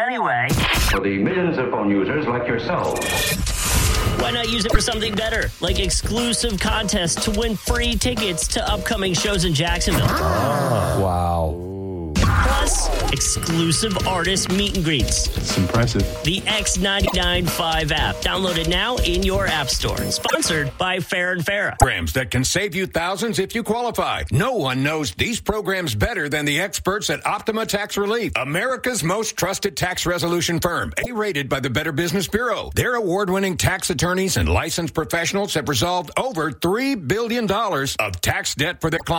anyway. For the millions of phone users like yourselves. Why not use it for something better, like exclusive contests to win free tickets to upcoming shows in Jacksonville? Wow. Plus, exclusive artist meet and greets. It's impressive. The X995 app. Download it now in your app store. Sponsored by Farrah and Farrah. Programs that can save you thousands if you qualify. No one knows these programs better than the experts at Optima Tax Relief, America's most trusted tax resolution firm, A-rated by the Better Business Bureau. Their award-winning tax attorneys and licensed professionals have resolved over $3 billion of tax debt for their clients.